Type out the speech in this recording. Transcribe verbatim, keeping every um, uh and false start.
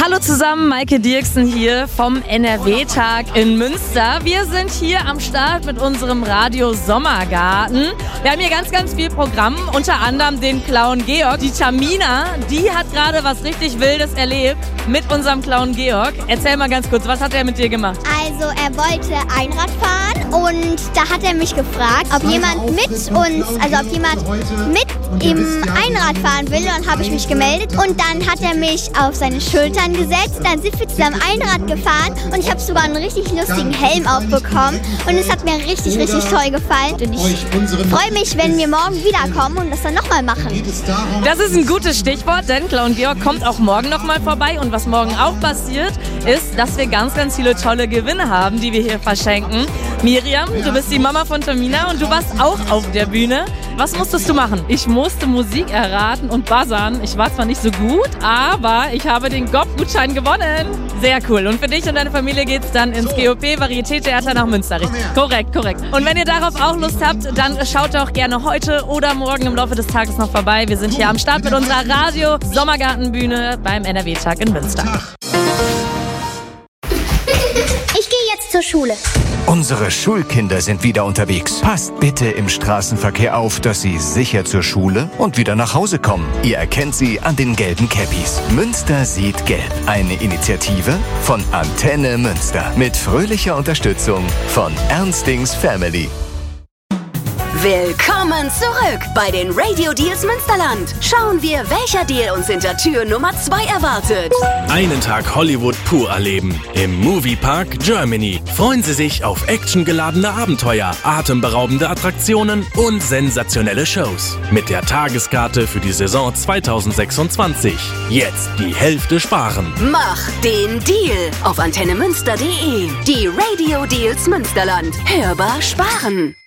Hallo zusammen, Maike Dirksen hier vom N R W-Tag in Münster. Wir sind hier am Start mit unserem Radio Sommergarten. Wir haben hier ganz, ganz viel Programm, unter anderem den Clown Georg. Die Tamina, die hat gerade was richtig Wildes erlebt mit unserem Clown Georg. Erzähl mal ganz kurz, was hat er mit dir gemacht? Also er wollte Einrad fahren und da hat er mich gefragt, ob jemand mit uns, also ob jemand mit im Einrad fahren will. Und dann habe ich mich gemeldet und dann hat er mich auf seine Schultern gesetzt. Dann sind wir zusammen Einrad gefahren und ich habe sogar einen richtig lustigen Helm aufbekommen und es hat mir richtig, richtig toll gefallen. Und ich freue mich, wenn wir morgen wiederkommen und das dann nochmal machen. Das ist ein gutes Stichwort, denn Clown Georg kommt auch morgen nochmal vorbei. Und was morgen auch passiert, ist, dass wir ganz, ganz viele tolle Gewinne haben, die wir hier verschenken. Miriam, du bist die Mama von Tamina und du warst auch auf der Bühne. Was musstest du machen? Ich musste Musik erraten und buzzern. Ich war zwar nicht so gut, aber ich habe den G O P-Gutschein gewonnen. Sehr cool. Und für dich und deine Familie geht's dann ins G O P Varieté-Theater nach Münster, richtig? Korrekt, korrekt. Und wenn ihr darauf auch Lust habt, dann schaut doch gerne heute oder morgen im Laufe des Tages noch vorbei. Wir sind hier am Start mit unserer Radio-Sommergartenbühne beim N R W-Tag in Münster. Ich gehe jetzt zur Schule. Unsere Schulkinder sind wieder unterwegs. Passt bitte im Straßenverkehr auf, dass sie sicher zur Schule und wieder nach Hause kommen. Ihr erkennt sie an den gelben Cappies. Münster sieht gelb. Eine Initiative von Antenne Münster. Mit fröhlicher Unterstützung von Ernstings Family. Willkommen zurück bei den Radio Deals Münsterland. Schauen wir, welcher Deal uns hinter Tür Nummer zwei erwartet. Einen Tag Hollywood pur erleben. Im Moviepark Germany. Freuen Sie sich auf actiongeladene Abenteuer, atemberaubende Attraktionen und sensationelle Shows. Mit der Tageskarte für die Saison zweitausendsechsundzwanzig. Jetzt die Hälfte sparen. Mach den Deal auf antenne münster punkt de. Die Radio Deals Münsterland. Hörbar sparen.